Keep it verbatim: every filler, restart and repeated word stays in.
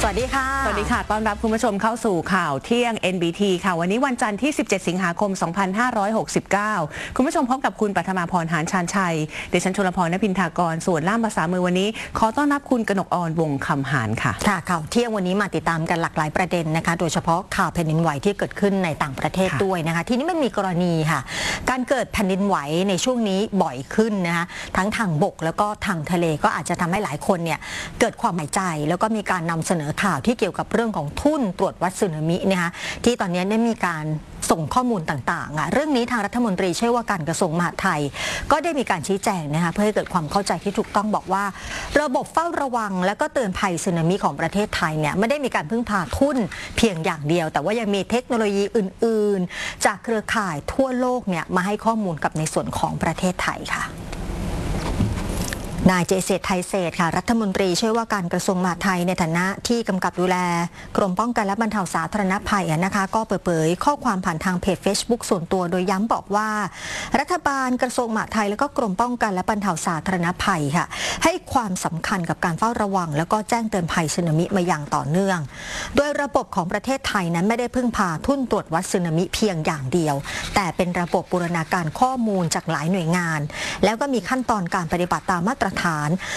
สวัสดีค่ะสวัสดีค่ะต้อนรับคุณผู้ชมเข้าสู่ข่าวเที่ยง เอ็น บี ที ค่ะวันนี้วันจันทร์ที่สิบเจ็ดสิงหาคมสองพันห้าร้อยหกสิบเก้าคุณผู้ชมพบกับคุณปัทมาพรหานชาญชัยเดชชลพรณพินทากรส่วนล่ามภาษามือวันนี้ขอต้อนรับคุณกนกอรวงคำหานค่ะค่ะข่าวเที่ยงวันนี้มาติดตามกันหลากหลายประเด็นนะคะโดยเฉพาะข่าวแผ่นดินไหวที่เกิดขึ้นในต่างประเทศด้วยนะคะทีนี้มันมีกรณีค่ะการเกิดแผ่นดินไหวในช่วงนี้บ่อยขึ้นนะคะทั้งทางบกแล้วก็ทางทะเลก็อาจจะทำให้หลายคนเนี่ยเกิดความหมายใจแล้วก็มีการนำเสนอข่าวที่เกี่ยวกับเรื่องของทุ่นตรวจวัดสึนามินะคะที่ตอนนี้ได้มีการส่งข้อมูลต่างๆอ่ะเรื่องนี้ทางรัฐมนตรีช่วยว่าการกระทรวงมหาดไทยก็ได้มีการชี้แจงนะคะเพื่อให้เกิดความเข้าใจที่ถูกต้องบอกว่าระบบเฝ้าระวังและก็เตือนภัยสึนามิของประเทศไทยเนี่ยไม่ได้มีการพึ่งพาทุ่นเพียงอย่างเดียวแต่ว่ายังมีเทคโนโลยีอื่นๆจากเครือข่ายทั่วโลกเนี่ยมาให้ข้อมูลกับในส่วนของประเทศไทยค่ะนายเจเศษไทยเศษค่ะรัฐมนตรีช่วยว่าการกระทรวงมหาดไทยในฐานะที่กำกับดูแลกรมป้องกันและบรรเทาสาธารณภัยนะคะก็เปิดเผยข้อความผ่านทางเพจ Facebook ส่วนตัวโดยย้ำบอกว่ารัฐบาลกระทรวงมหาดไทยและก็กรมป้องกันและบรรเทาสาธารณภัยค่ะให้ความสำคัญกับการเฝ้าระวังแล้วก็แจ้งเตือนภัยสึนามิมาอย่างต่อเนื่องโดยระบบของประเทศไทยนั้นไม่ได้พึ่งพาทุ่นตรวจวัดสึนามิเพียงอย่างเดียวแต่เป็นระบบบูรณาการข้อมูลจากหลายหน่วยงานแล้วก็มีขั้นตอนการปฏิบัติตามมาตรฐาน